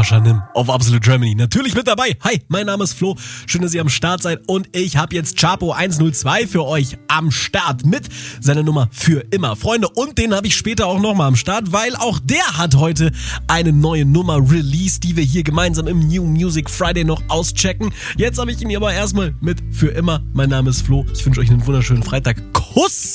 Paschanim auf Absolute Germany. Natürlich mit dabei. Hi, mein Name ist Flo. Schön, dass ihr am Start seid. Und ich habe jetzt Chapo 102 für euch am Start mit seiner Nummer Für immer. Freunde, und den habe ich später auch nochmal am Start, weil auch der hat heute eine neue Nummer released, die wir hier gemeinsam im New Music Friday noch auschecken. Jetzt habe ich ihn aber erstmal mit Für immer. Mein Name ist Flo. Ich wünsche euch einen wunderschönen Freitag. Kuss!